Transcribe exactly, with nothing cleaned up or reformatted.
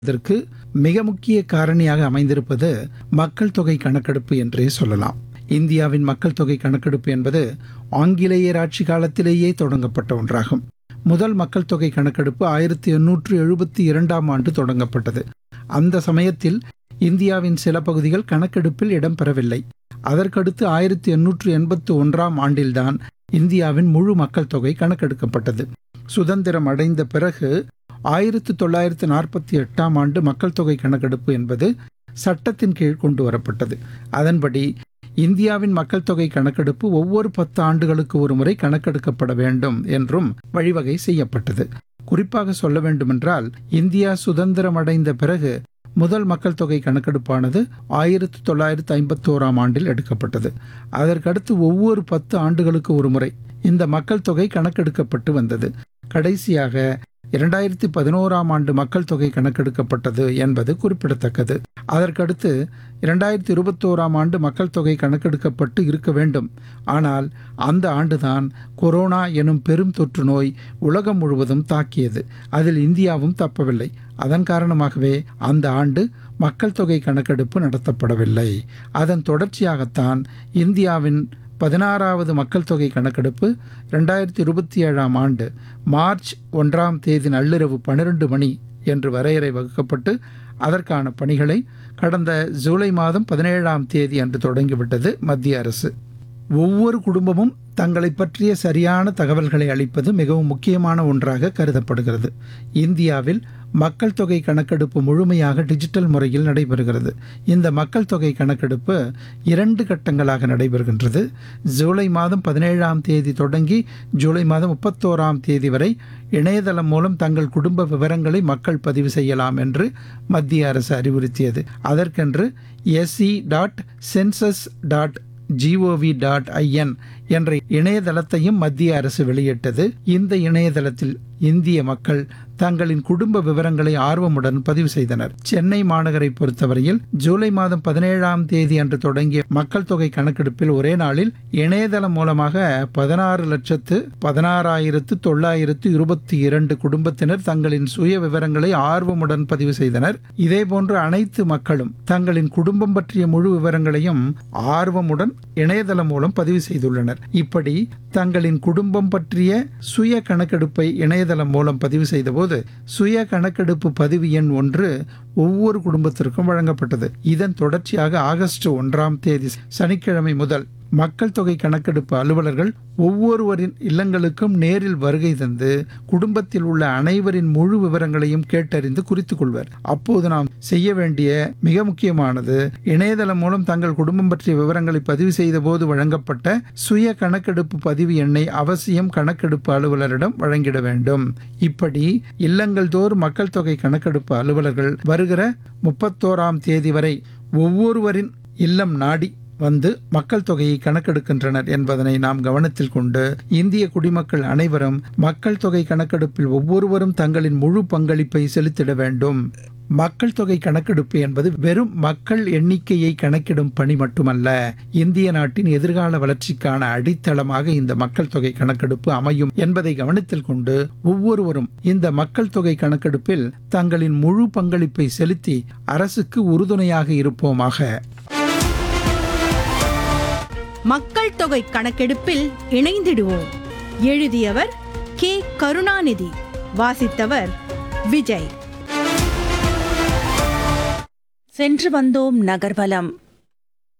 இதற்கு மிக முக்கிய காரணியாக அமைந்திருப்பது மக்கள் தொகை கணக்கெடுப்பு என்றே சொல்லலாம். இந்தியாவின் மக்கள் தொகை கணக்கெடுப்பு என்பது ஆங்கிலேயர் ஆட்சி காலத்திலேயே தொடங்கப்பட்ட ஒன்றாகும். முதல் மக்கள் தொகை கணக்கெடுப்பு ஆயிரத்தி எண்ணூற்று எழுபத்தி இரண்டாம் ஆண்டு தொடங்கப்பட்டது. அந்த சமயத்தில் இந்தியாவின் சில பகுதிகள் கணக்கெடுப்பில் இடம்பெறவில்லை. அதற்கடுத்து ஆயிரத்தி எண்ணூற்று எண்பத்தி ஒன்றாம் ஆண்டில்தான் இந்தியாவின் முழு மக்கள் தொகை கணக்கெடுக்கப்பட்டது. சுதந்திரம் அடைந்த பிறகு ஆயிரத்தி தொள்ளாயிரத்தி நாற்பத்தி எட்டாம் ஆண்டு மக்கள் தொகை கணக்கெடுப்பு என்பது சட்டத்தின் கீழ் கொண்டு வரப்பட்டது. அதன்படி இந்தியாவின் மக்கள் தொகை கணக்கெடுப்பு ஒவ்வொரு பத்து ஆண்டுகளுக்கு ஒரு முறை கணக்கெடுக்கப்பட வேண்டும் என்றும் வழிவகை செய்யப்பட்டது. குறிப்பாக சொல்ல வேண்டுமென்றால், இந்தியா சுதந்திரம் அடைந்த பிறகு முதல் மக்கள் தொகை கணக்கெடுப்பானது ஆயிரத்தி தொள்ளாயிரத்தி ஐம்பத்தி ஓராம் ஆண்டில் எடுக்கப்பட்டது. அதற்கடுத்து ஒவ்வொரு பத்து ஆண்டுகளுக்கு ஒரு முறை இந்த மக்கள் தொகை கணக்கெடுக்கப்பட்டு வந்தது. கடைசியாக இரண்டாயிரத்தி பதினோராம் ஆண்டு மக்கள் தொகை கணக்கெடுக்கப்பட்டது என்பது குறிப்பிடத்தக்கது. அதற்கடுத்து இரண்டாயிரத்தி இருபத்தோராம் ஆண்டு மக்கள் தொகை கணக்கெடுக்கப்பட்டு இருக்க வேண்டும். ஆனால் அந்த ஆண்டுதான் கொரோனா எனும் பெரும் தொற்று நோய் உலகம் முழுவதும் தாக்கியது. அதில் இந்தியாவும் தப்பவில்லை. அதன் காரணமாகவே அந்த ஆண்டு மக்கள் தொகை கணக்கெடுப்பு நடத்தப்படவில்லை. அதன் தொடர்ச்சியாகத்தான் இந்தியாவின் பதினாறாவது மக்கள் தொகை கணக்கெடுப்பு இரண்டாயிரத்தி இருபத்தி ஏழாம் ஆண்டு மார்ச் ஒன்றாம் தேதி நள்ளிரவு பன்னிரண்டு மணி என்று வரையறை வகுக்கப்பட்டு அதற்கான பணிகளை கடந்த ஜூலை மாதம் பதினேழாம் தேதி அன்று தொடங்கிவிட்டது மத்திய அரசு. ஒவ்வொரு குடும்பமும் தங்களை பற்றிய சரியான தகவல்களை அளிப்பது மிகவும் முக்கியமான ஒன்றாக கருதப்படுகிறது. இந்தியாவில் மக்கள் தொகை கணக்கெடுப்பு முழுமையாக டிஜிட்டல் முறையில் நடைபெறுகிறது. இந்த மக்கள் தொகை கணக்கெடுப்பு இரண்டு கட்டங்களாக நடைபெறுகின்றது. ஜூலை மாதம் பதினேழாம் தேதி தொடங்கி ஜூலை மாதம் முப்பத்தோராம் தேதி வரை இணையதளம் மூலம் தங்கள் குடும்ப விவரங்களை மக்கள் பதிவு செய்யலாம் என்று மத்திய அரசு அறிவுறுத்தியது. அதற்கென்று SE dot census dot gov dot IN என்ற இணையதளத்தையும் மத்திய அரசு வெளியிட்டது. இந்த இணையதளத்தில் இந்திய மக்கள் தங்களின் குடும்ப விவரங்களை ஆர்வமுடன் பதிவு செய்தனர். சென்னை மாநகரை பொறுத்தவரையில் ஜூலை மாதம் பதினேழாம் தேதி அன்று தொடங்கிய மக்கள் தொகை கணக்கெடுப்பில் ஒரே நாளில் இணையதளம் மூலமாக பதினாறு லட்சத்து பதினாறாயிரத்து தொள்ளாயிரத்து இருபத்தி இரண்டு குடும்பத்தினர் தங்களின் சுய விவரங்களை ஆர்வமுடன் பதிவு செய்தனர். இதேபோன்று அனைத்து மக்களும் தங்களின் குடும்பம் பற்றிய முழு விவரங்களையும் ஆர்வமுடன் இணையதளம் மூலம் பதிவு செய்துள்ளனர். இப்படி தங்களின் குடும்பம் பற்றிய சுய கணக்கெடுப்பை இணையதளம் மூலம் பதிவு செய்தபோது சுய கணக்கெடுப்பு பதிவு எண் ஒன்று ஒவ்வொரு குடும்பத்திற்கும் வழங்கப்பட்டது. இதன் தொடர்ச்சியாக ஆகஸ்ட் ஒன்றாம் தேதி சனிக்கிழமை முதல் மக்கள் தொகை கணக்கெடுப்பு அலுவலர்கள் ஒவ்வொருவரின் இல்லங்களுக்கும் நேரில் வருகை தந்து குடும்பத்தில் உள்ள அனைவரின் முழு விவரங்களையும் கேட்டறிந்து குறித்துக் கொள்வர். அப்போது நாம் செய்ய வேண்டிய மிக முக்கியமானது, இணையதளம் மூலம் தங்கள் குடும்பம் பற்றிய விவரங்களை பதிவு செய்த போது வழங்கப்பட்ட சுய கணக்கெடுப்பு பதிவு எண்ணை அவசியம் கணக்கெடுப்பு அலுவலரிடம் வழங்கிட வேண்டும். இப்படி இல்லங்கள் தோறும் மக்கள் தொகை கணக்கெடுப்பு அலுவலர்கள் வருகிற முப்பத்தோராம் தேதி வரை ஒவ்வொருவரின் இல்லம் நாடி வந்து மக்கள் தொகையை கணக்கெடுக்கின்றனர் என்பதனை நாம் கவனத்தில் கொண்டு இந்திய குடிமக்கள் அனைவரும் மக்கள் தொகை கணக்கெடுப்பில் ஒவ்வொருவரும் தங்களின் முழு பங்களிப்பை செலுத்திட வேண்டும். மக்கள் தொகை கணக்கெடுப்பு என்பது வெறும் மக்கள் எண்ணிக்கையை கணக்கிடும் பணி மட்டுமல்ல, இந்திய நாட்டின் எதிர்கால வளர்ச்சிக்கான அடித்தளமாக இந்த மக்கள் தொகை கணக்கெடுப்பு அமையும் என்பதை கவனத்தில் கொண்டு ஒவ்வொருவரும் இந்த மக்கள் தொகை கணக்கெடுப்பில் தங்களின் முழு பங்களிப்பை செலுத்தி அரசுக்கு உறுதுணையாக இருப்போமாக. மக்கள் தொகை கணக்கெடுப்பில் இணைந்திடுவோம். எழுதியவர் கே கருணாநிதி. வாசித்தவர் விஜய். சென்று வந்தோம் நகர்வலம்.